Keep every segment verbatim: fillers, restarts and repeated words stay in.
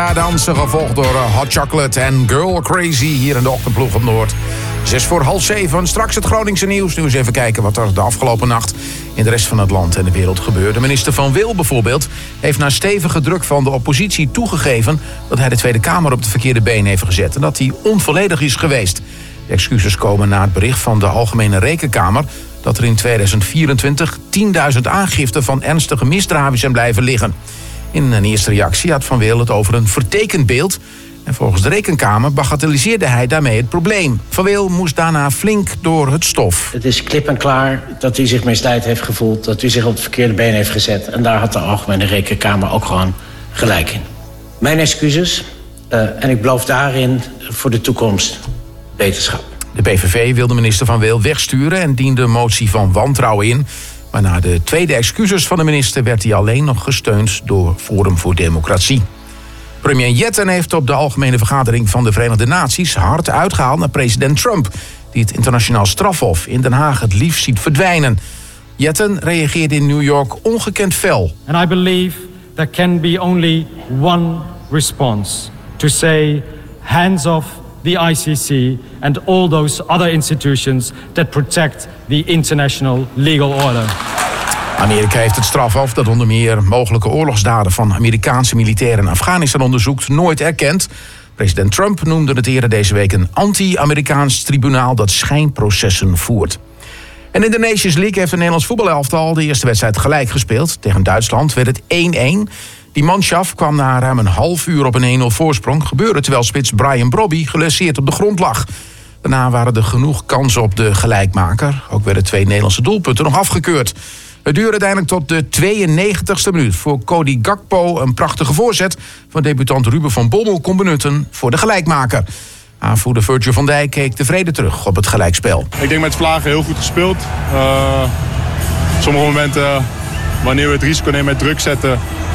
Ja, dansen gevolgd door uh, Hot Chocolate en Girl Crazy hier in de Ochtendploeg op Noord. Zes voor half zeven, straks het Groningse nieuws. Nu eens even kijken wat er de afgelopen nacht in de rest van het land en de wereld gebeurde. Minister Van Wil bijvoorbeeld heeft na stevige druk van de oppositie toegegeven dat hij de Tweede Kamer op de verkeerde been heeft gezet en dat hij onvolledig is geweest. De excuses komen na het bericht van de Algemene Rekenkamer dat er in tweeduizend vierentwintig tienduizend aangiften van ernstige misdrijven zijn blijven liggen. In een eerste reactie had Van Wil het over een vertekend beeld. En volgens de Rekenkamer bagatelliseerde hij daarmee het probleem. Van Wil moest daarna flink door het stof. Het is klip en klaar dat u zich misleid heeft gevoeld, dat u zich op het verkeerde been heeft gezet. En daar had de Algemene Rekenkamer ook gewoon gelijk in. Mijn excuses uh, en ik beloof daarin voor de toekomst beterschap. De P V V wil de minister Van Wil wegsturen en diende een motie van wantrouwen in. Maar na de tweede excuses van de minister werd hij alleen nog gesteund door Forum voor Democratie. Premier Jetten heeft op de Algemene Vergadering van de Verenigde Naties hard uitgehaald naar president Trump, die het internationaal strafhof in Den Haag het liefst ziet verdwijnen. Jetten reageerde in New York ongekend fel. And I believe there can be only one response: to say hands off the I C C and all those other institutions that protect the international legal order. Amerika heeft het strafhof dat onder meer mogelijke oorlogsdaden van Amerikaanse militairen in Afghanistan onderzoekt nooit erkend. President Trump noemde het eerder deze week een anti-Amerikaans tribunaal dat schijnprocessen voert. En in de Nations League heeft het Nederlands voetbalelftal de eerste wedstrijd gelijk gespeeld. Tegen Duitsland werd het één-één. Die manschaft kwam na ruim een half uur op een één nul voorsprong gebeuren terwijl spits Brian Brobby geblesseerd op de grond lag. Daarna waren er genoeg kansen op de gelijkmaker. Ook werden twee Nederlandse doelpunten nog afgekeurd. Het duurde uiteindelijk tot de tweeënnegentigste minuut voor Cody Gakpo een prachtige voorzet van debutant Ruben van Bommel kon benutten voor de gelijkmaker. Aanvoerder Virgil van Dijk keek tevreden terug op het gelijkspel. Ik denk met Vlagen heel goed gespeeld. Uh, sommige momenten, uh, wanneer we het risico nemen met druk zetten,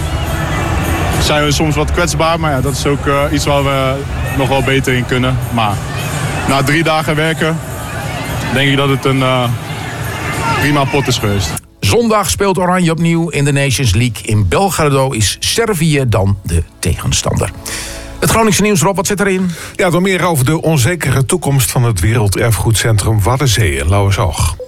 zijn we soms wat kwetsbaar. Maar ja, dat is ook uh, iets waar we nog wel beter in kunnen. Maar na drie dagen werken denk ik dat het een uh, prima pot is geweest. Zondag speelt Oranje opnieuw in de Nations League. In Belgrado is Servië dan de tegenstander. Het Groningse nieuws, Rob, wat zit erin? Ja, dan meer over de onzekere toekomst van het Werelderfgoedcentrum Waddenzee in Lauwersoog.